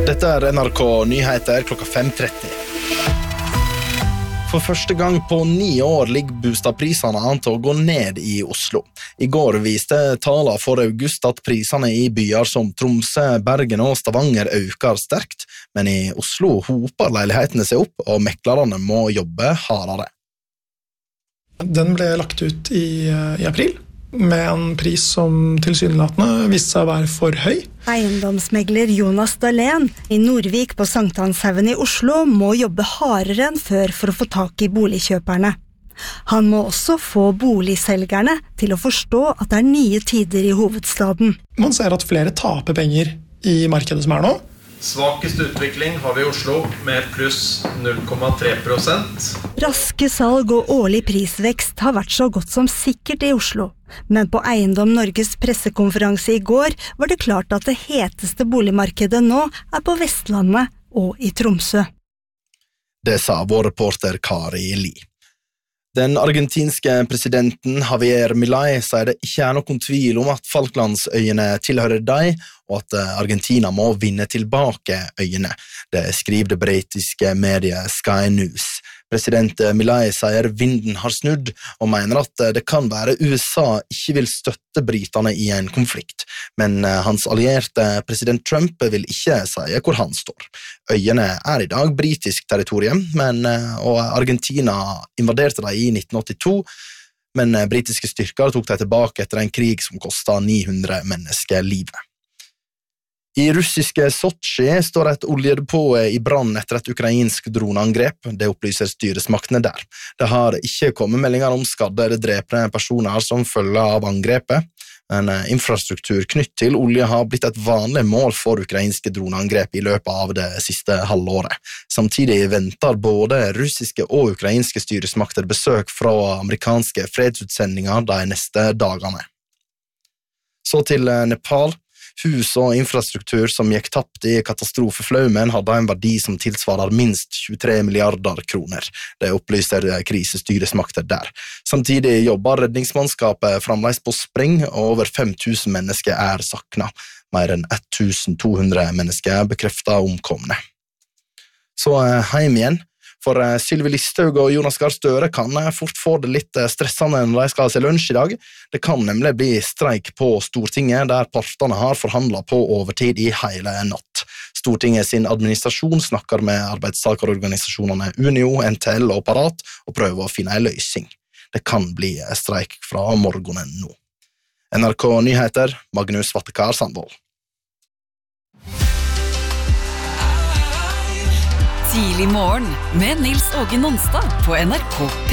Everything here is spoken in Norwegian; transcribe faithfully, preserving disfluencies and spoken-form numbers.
Dette er N R K Nyheter klokka fem tretti. For første gang på ni år ligger bostadprisene an til å gå ned i Oslo. I går viste tallene for august at prisene i byer som Tromsø, Bergen og Stavanger øker sterkt, men i Oslo hoper leilighetene seg opp, og meklerne må jobbe hardere. Den ble lagt ut i, i april, med en pris som tilsynelatende viste seg å være for høy. Eiendomsmegler Jonas Dahlén i Nordvik på Sankthanshaugen i Oslo må jobbe hardere enn før for å få tak i boligkjøperne. Han må også få boligselgerne til å forstå at det er nye tider i hovedstaden. Man ser at flere taper penger i markedet som er nå. Svakest utvikling har vi i Oslo med pluss null komma tre prosent. Raske salg og årlig prisvekst har vært så godt som sikkert i Oslo. Men på Eiendom Norges pressekonferanse i går var det klart at det heteste boligmarkedet nå er på Vestlandet og i Tromsø. Det sa vår reporter Kari Li. Den argentinske presidenten Javier Milei sier det ikke er noen tvil om at Falklandsøyene tilhører deg, og at Argentina må vinne tilbake øyene. Det skriver det britiske mediet Sky News. President Milei sier vinden har snudd, og mener at det kan være U S A ikke vil støtte britene i en konflikt. Men hans allierte president Trump vil ikke si hvor han står. Øyene er i dag britisk territorium, men, og Argentina invaderte dem i nitten åttito, men britiske styrker tok dem tilbake etter en krig som kostet ni hundre mennesker livet. I russiske Sochi står et oljedepot i brann etter et ukrainsk droneangrep. Det opplyser styresmaktene der. Det har ikke kommet meldinger om skadde eller drepne personer som følger av angrepet. En infrastruktur knytt til olje har blitt et vanlig mål for ukrainske droneangrep i løpet av det siste halvåret. Samtidig venter både russiske og ukrainske styresmakter besøk fra amerikanske fredsutsendinger de neste dagene. Så til Nepal. Hus og infrastruktur som gikk tapt i katastrofeflaumen hadde en verdi som tilsvarer minst tjuetre milliarder kroner. Det opplyser krisestyresmakter der. Samtidig jobber redningsmannskapet fremdeles på spreng, og over fem tusen mennesker er sakna. Mer enn tusen to hundre mennesker bekreftet omkomne. Så hjem igjen. For Sylvi Listhaug og Jonas Gahr Støre kan fort få det litt stressende når de skal ha seg lunsj i dag. Det kan nemlig bli streik på Stortinget, der partene har forhandlet på overtid i hele natt. Stortinget sin administrasjon snakker med arbeidstakerorganisasjonene Unio, N T L og Parat og prøver å finne en løsning. Det kan bli streik fra morgenen nå. N R K Nyheter, Magnus Vattekar Sandvold. Tidlig morgen med Nils Åge Nonstad på N R K.